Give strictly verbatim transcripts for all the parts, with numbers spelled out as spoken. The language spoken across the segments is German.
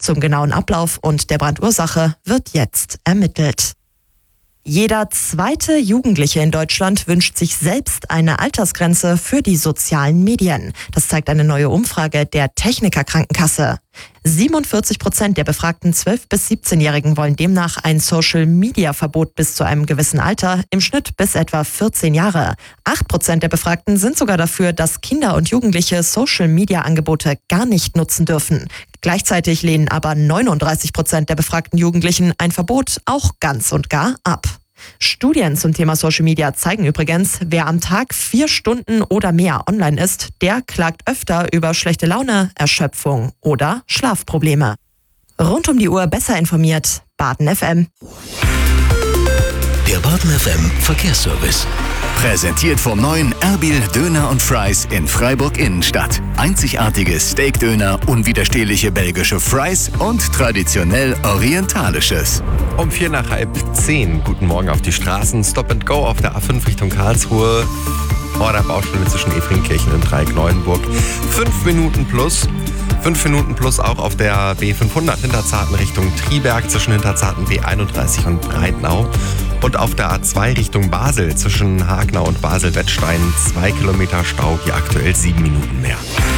Zum genauen Ablauf und der Brandursache wird jetzt ermittelt. Jeder zweite Jugendliche in Deutschland wünscht sich selbst eine Altersgrenze für die sozialen Medien. Das zeigt eine neue Umfrage der Techniker Krankenkasse. siebenundvierzig Prozent der befragten zwölf- bis siebzehnjährigen wollen demnach ein Social-Media-Verbot bis zu einem gewissen Alter, im Schnitt bis etwa vierzehn Jahre. acht Prozent der Befragten sind sogar dafür, dass Kinder und Jugendliche Social-Media-Angebote gar nicht nutzen dürfen. Gleichzeitig lehnen aber neununddreißig Prozent der befragten Jugendlichen ein Verbot auch ganz und gar ab. Studien zum Thema Social Media zeigen übrigens, wer am Tag vier Stunden oder mehr online ist, der klagt öfter über schlechte Laune, Erschöpfung oder Schlafprobleme. Rund um die Uhr besser informiert, Baden F M. Der Baden F M Verkehrsservice. Präsentiert vom neuen Erbil Döner und Fries in Freiburg Innenstadt. Einzigartige Steakdöner, unwiderstehliche belgische Fries und traditionell orientalisches. Um vier nach halb zehn. Guten Morgen auf die Straßen. Stop and Go auf der A fünf Richtung Karlsruhe. Vor der Baustelle zwischen Efringkirchen und Dreieck-Neuenburg. Fünf Minuten plus. Fünf Minuten plus auch auf der B fünfhundert Hinterzarten Richtung Triberg zwischen Hinterzarten B einunddreißig und Breitnau. Und auf der A zwei Richtung Basel zwischen Hagenau und Basel-Wettstein zwei Kilometer Stau, hier aktuell sieben Minuten mehr.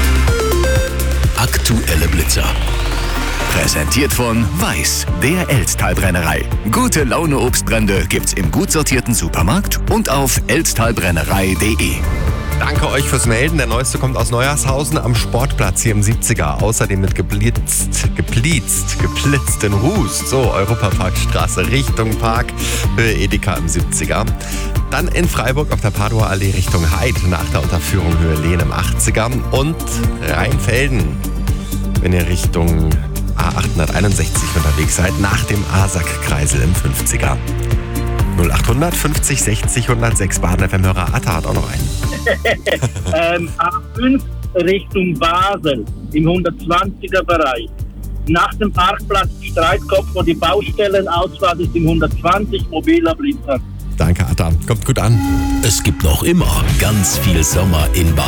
Aktuelle Blitzer. Präsentiert von Weiß, der Elztal-Brennerei. Gute Laune Obstbrände gibt's im gut sortierten Supermarkt und auf elztalbrennerei punkt de. Danke euch fürs Melden. Der neueste kommt aus Neuershausen am Sportplatz hier im siebziger. Außerdem mit geblitzt, geblitzt, geblitzten Hust. So, Europaparkstraße Richtung Park, Höhe Edeka im siebziger. Dann in Freiburg auf der Padower Allee Richtung Heid nach der Unterführung Höhe Lehn im achtziger. Und Rheinfelden, wenn ihr Richtung A achthunderteinundsechzig unterwegs seid, nach dem Asack-Kreisel im fünfziger. null achthundert fünfzig sechzig hundertsechs Baden F M-Hörer Atta hat auch noch einen. ähm, A fünf Richtung Basel im hundertzwanziger Bereich. Nach dem Parkplatz Streitkopf, wo die Baustellenausfahrt ist im hundertzwanzig, mobiler Blitzer. Danke, Atta. Kommt gut an. Es gibt noch immer ganz viel Sommer in Baden.